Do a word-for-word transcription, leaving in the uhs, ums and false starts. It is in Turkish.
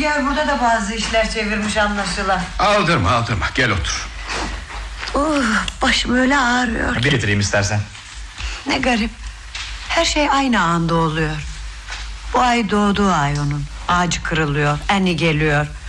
Hünkâr burada da bazı işler çevirmiş anlaşılan. Aldırma aldırma, gel otur. Oh, başım öyle ağrıyor. Bir getireyim istersen. Ne garip, her şey aynı anda oluyor. Bu ay doğduğu ay onun. Ağacı kırılıyor, enni geliyor.